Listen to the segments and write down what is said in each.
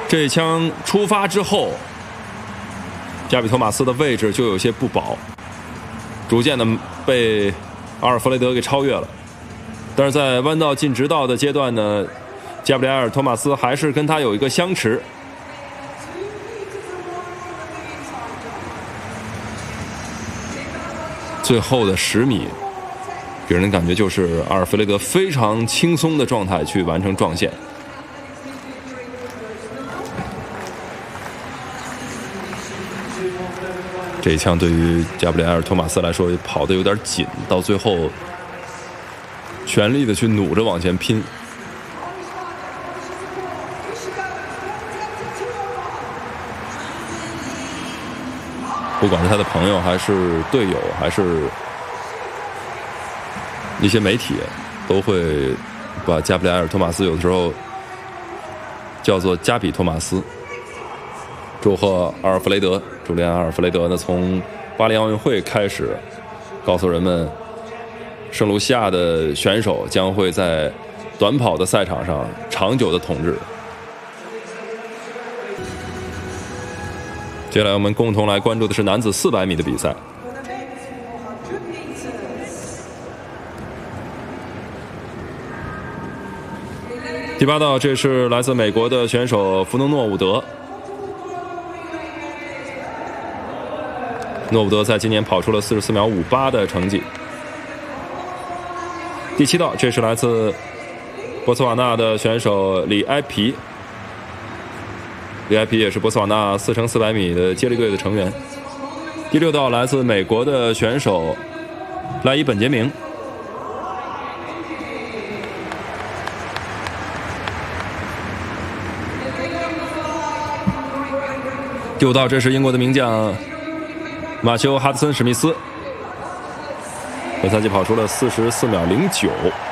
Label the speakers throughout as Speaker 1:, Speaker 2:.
Speaker 1: 这一枪出发之后，加比托马斯的位置就有些不保，逐渐的被阿尔弗雷德给超越了。但是在弯道进直道的阶段呢，加布里埃尔·托马斯还是跟他有一个相持。最后的10米，给人的感觉就是阿尔弗雷德非常轻松的状态去完成撞线。这一枪对于加布里埃尔·托马斯来说跑得有点紧，到最后全力的去努着往前拼。不管是他的朋友还是队友还是一些媒体，都会把加布里埃尔·托马斯有的时候叫做加比托马斯。祝贺阿尔弗雷德，朱利安·阿尔弗雷德呢，从巴黎奥运会开始告诉人们，圣卢西亚的选手将会在短跑的赛场上长久的统治。接下来我们共同来关注的是男子400米的比赛。第8道，这是来自美国的选手弗农诺伍德。诺伍德在今年跑出了44秒58的成绩。第7道，这是来自波茨瓦纳的选手里埃皮。里埃皮也是波茨瓦纳4×400米的接力队的成员。第6道，来自美国的选手莱伊本杰明。第5道，这是英国的名将马修·哈德森·史密斯，本赛季跑出了44秒09。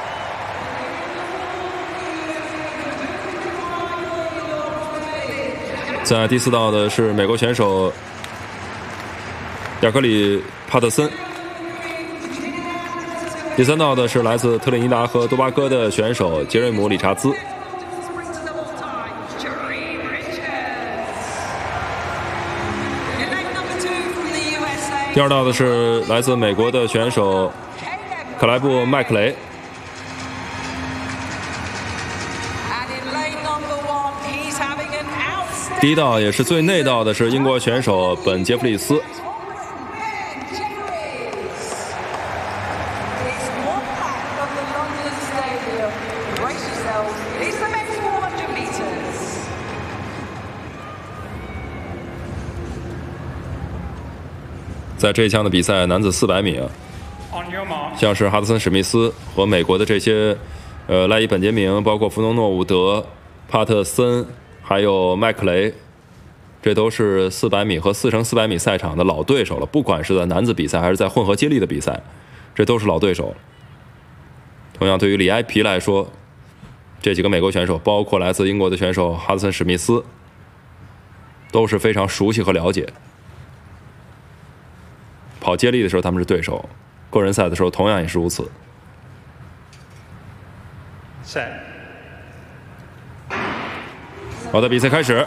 Speaker 1: 在第4道的是美国选手亚克里·帕特森。第3道的是来自特立尼达和多巴哥的选手杰瑞姆·理查兹。第2道的是来自美国的选手克莱布·麦克雷。第1道也是最内道的是英国选手本·杰弗里斯。在这一项的比赛，男子400米啊，像是哈德森·史密斯和美国的这些莱伊本杰明，包括弗农诺伍德、帕特森，还有麦克雷，这都是400米和4×400米赛场的老对手了。不管是在男子比赛还是在混合接力的比赛，这都是老对手。同样，对于里埃皮来说，这几个美国选手，包括来自英国的选手哈德森·史密斯，都是非常熟悉和了解。跑接力的时候他们是对手，个人赛的时候同样也是如此。好的，比赛开始。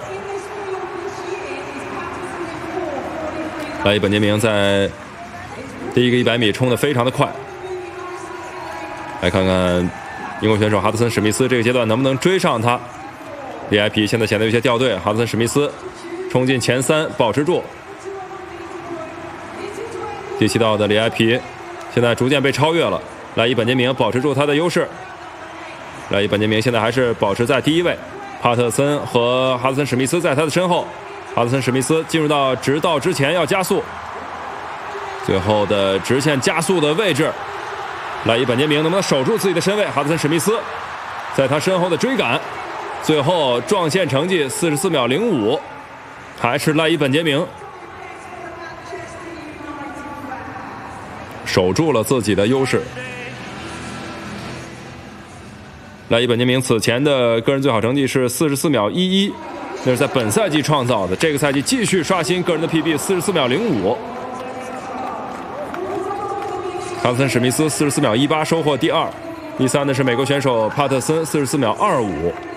Speaker 1: 莱伊本杰明在第一个100米冲得非常的快。来看看英国选手哈德森·史密斯这个阶段能不能追上他。里埃皮现在显得有些掉队，哈德森·史密斯冲进前3，保持住。第7道的里埃皮现在逐渐被超越了，莱伊本杰明保持住他的优势。莱伊本杰明现在还是保持在第1位，帕特森和哈德森·史密斯在他的身后。哈德森·史密斯进入到直道之前要加速，最后的直线加速的位置，莱伊本杰明能不能守住自己的身位？哈德森·史密斯在他身后的追赶，最后撞线成绩44秒05，还是莱伊本杰明守住了自己的优势。莱伊本杰明此前的个人最好成绩是44秒11，那是在本赛季创造的，这个赛季继续刷新个人的 PB 44秒05。哈德森·史密斯44秒18收获第2，第3的是美国选手帕特森44秒25。